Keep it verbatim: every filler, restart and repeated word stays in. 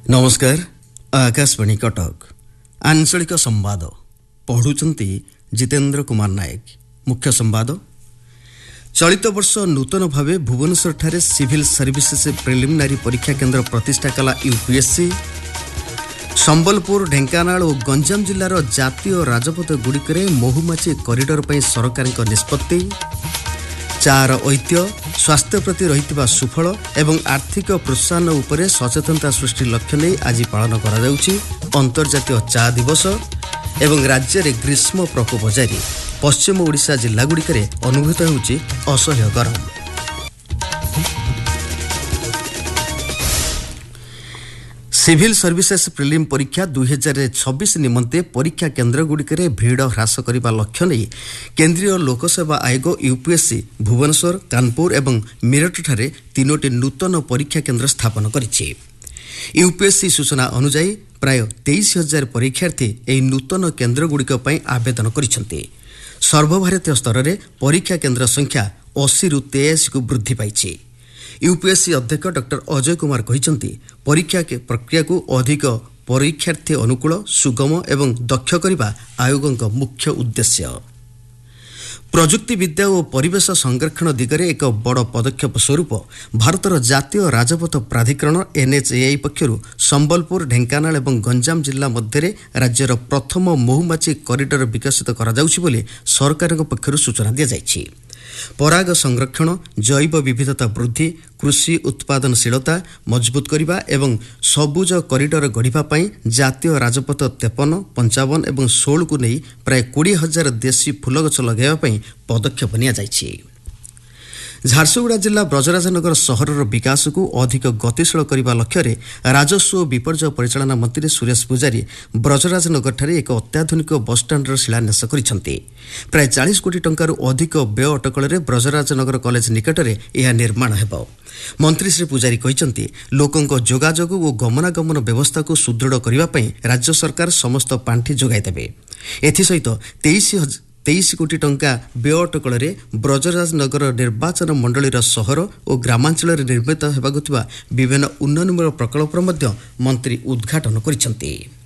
नमस्कार। आकाशवाणी कटक आंचलिक संवाद पढ़ुचंती जितेंद्र कुमार नायक। मुख्य संवाद। चलित वर्ष नूतन भावे भुवनेश्वर ठारे सिविल सर्विसेस प्रिलिमिनारी परीक्षा केन्द्र प्रतिष्ठा कला यूपीएससी। संबलपुर, ढेंकानाल और गंजाम जिलार जातीय राजपथ गुड़िकरे महुमाछी कॉरिडोर पर सरकार निष्पत्ति। चार ऐतिह्य स्वास्थ्य प्रति रही सुफल एवं आर्थिक प्रोत्साहन उपरे सचेतनता सृष्टि लक्ष्य नहीं आज पालन करा जाउछि अंतर्जातीय चा दिवस। एवं राज्य में ग्रीष्म प्रकोप जारी। पश्चिम ओडिशा जिलागुड़िक अनुभूत होउछि असह्य गरम। सिविल सर्विसेस प्रिलिम परीक्षा दुई हजार छब्बीस निमंते परीक्षा केन्द्रगुड़िक भिड़ ह्रास करने लक्ष्य नहीं केंद्रीय लोकसेवा आयोग यूपीएससी भुवनेश्वर, कानपुर एवं मेरठ ठारे तीनोटी नूतन परीक्षा केन्द्र स्थापन करिछि। यूपीएससी सूचना अनुसार प्राय तेईस हजार परीक्षार्थी एही नूतन केन्द्रगुड़िक पई आवेदन करिसेंति। सर्वभारतीय स्तर में परीक्षा केन्द्र संख्या अस्सी रु तेयासी को वृद्धि पाइछि। यूपीएससी अध्यक्ष डॉक्टर अजय कुमार कहिसेंति परीक्षा के प्रक्रिया को अधिक परीक्षार्थी अनुकूल, सुगम एवं दक्ष करने आयोगों मुख्य उद्देश्य। प्रजुक्ति विद्या और परिवेश संरक्षण दिगरे एक बड़ पदक्षेप स्वरूप भारतर जातीय राजपथ प्राधिकरण एनएचएआई पक्षरु संबलपुर, ढेंकानाल एवं गंजाम जिला मध्य राज्यर प्रथम महुमाछी कॉरिडोर विकसित करा जाउछि बोली सरकार पक्षरु सूचना दिया जाइछि। पराग संरक्षण, जैव विविधता वृद्धि, कृषि उत्पादनशीलता मजबूत करने एवं सबुज कॉरिडोर गढ़ा जातीय राजपथ तेपन, पंचावन एवं षोल को नहीं प्राय कोड़े हजार देशी फूल गछ लगाइबा पदक्षेप निया जाइछि। झारसुगुड़ा जिला ब्रजराजनगर सहरर विकास को अधिक गतिशील करने लक्ष्य रे राजस्व और विपर्यय परिचालना मंत्री सुरेश पूजारी ब्रजराजनगर ठारे एक अत्याधुनिक बसस्टाण्डर शिलान्यास करिसेंति। प्राय चालीस कोटी टंकार अधिक व्यय अटकल ब्रजराजनगर कॉलेज निकट में यह निर्माण हेबो। मंत्री श्री पूजारी कहिसेंति लोकंक जोगाजोग और गमनागमन व्यवस्था को सुदृढ़ करने राज्य सरकार समस्त पांठि जोगाई देबे। एथिसहित तेईस तेईस कोटी टंका व्यय अटकल ब्रजराजनगर निर्वाचन मंडलीर सहर और ग्रामांचल निर्मित होगा विभिन्न उन्नयनमूलक प्रकल्पर मंत्री उद्घाटन करिसेंति।